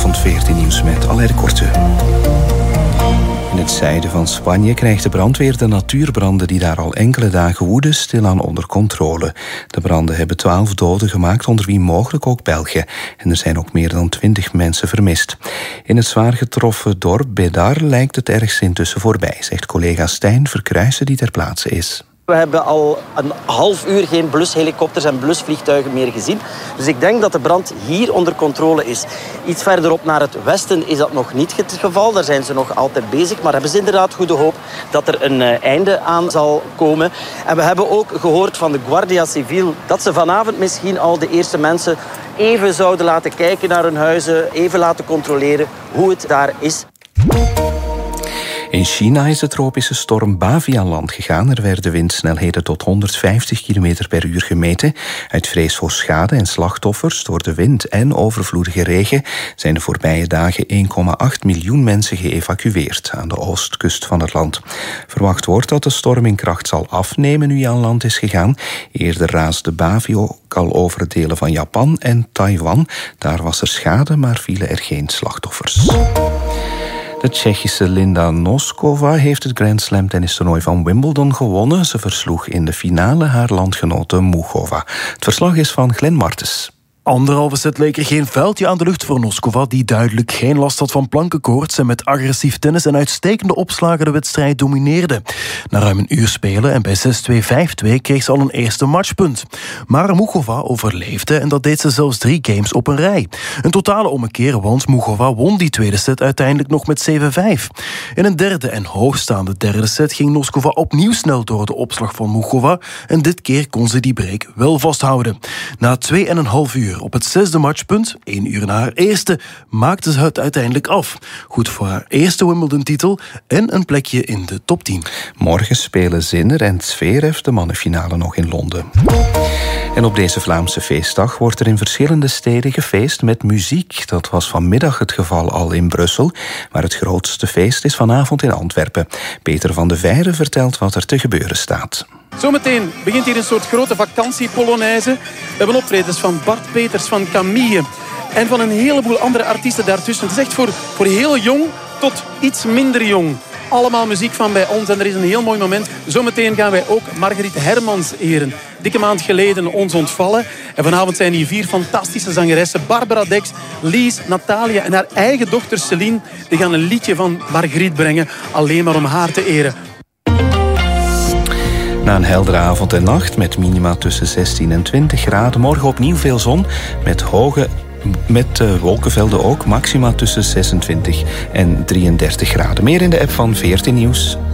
Goedenavond, 14 Nieuws met Alain Korte. In het zuiden van Spanje krijgt de brandweer de natuurbranden die daar al enkele dagen woeden stilaan onder controle. De branden hebben 12 doden gemaakt, onder wie mogelijk ook Belgen. En er zijn ook meer dan 20 mensen vermist. In het zwaar getroffen dorp Bédar lijkt het ergste intussen voorbij, zegt collega Stijn Verkruijsen die ter plaatse is. We hebben al een half uur geen blushelikopters en blusvliegtuigen meer gezien. Dus ik denk dat de brand hier onder controle is. Iets verderop naar het westen is dat nog niet het geval. Daar zijn ze nog altijd bezig. Maar hebben ze inderdaad goede hoop dat er een einde aan zal komen. En we hebben ook gehoord van de Guardia Civil dat ze vanavond misschien al de eerste mensen even zouden laten kijken naar hun huizen. Even laten controleren hoe het daar is. In China is de tropische storm Bavi aan land gegaan. Er werden windsnelheden tot 150 km per uur gemeten. Uit vrees voor schade en slachtoffers door de wind en overvloedige regen zijn de voorbije dagen 1,8 miljoen mensen geëvacueerd aan de oostkust van het land. Verwacht wordt dat de storm in kracht zal afnemen nu hij aan land is gegaan. Eerder raasde Bavi ook al over delen van Japan en Taiwan. Daar was er schade, maar vielen er geen slachtoffers. De Tsjechische Linda Noskova heeft het Grand Slam tennistoernooi van Wimbledon gewonnen. Ze versloeg in de finale haar landgenote Muchova. Het verslag is van Glenn Martens. Anderhalve set leek er geen vuiltje aan de lucht voor Noskova, die duidelijk geen last had van plankenkoorts en met agressief tennis en uitstekende opslagen de wedstrijd domineerde. Na ruim een uur spelen en bij 6-2, 5-2 kreeg ze al een eerste matchpunt. Maar Muchova overleefde en dat deed ze zelfs 3 games op een rij. Een totale ommekeer, want Muchova won die tweede set uiteindelijk nog met 7-5. In een derde en hoogstaande derde set ging Noskova opnieuw snel door de opslag van Muchova en dit keer kon ze die break wel vasthouden. Na 2,5 uur op het 6e matchpunt, 1 uur na haar eerste, maakte ze het uiteindelijk af. Goed voor haar eerste Wimbledon-titel en een plekje in de top 10. Morgen spelen Zinner en Zverev de mannenfinale nog in Londen. En op deze Vlaamse feestdag wordt er in verschillende steden gefeest met muziek. Dat was vanmiddag het geval al in Brussel, maar het grootste feest is vanavond in Antwerpen. Peter van de Veire vertelt wat er te gebeuren staat. Zometeen begint hier een soort grote vakantiepolonaise. We hebben optredens van Bart Peters, van Camille en van een heleboel andere artiesten daartussen. Het is echt voor heel jong tot iets minder jong. Allemaal muziek van bij ons en er is een heel mooi moment. Zometeen gaan wij ook Margriet Hermans eren. Dikke maand geleden ons ontvallen. En vanavond zijn hier 4 fantastische zangeressen. Barbara Dex, Lies, Natalia en haar eigen dochter Celine. Die gaan een liedje van Margriet brengen. Alleen maar om haar te eren. Na een heldere avond en nacht met minima tussen 16 en 20 graden. Morgen opnieuw veel zon met wolkenvelden ook. Maxima tussen 26 en 33 graden. Meer in de app van 14 Nieuws.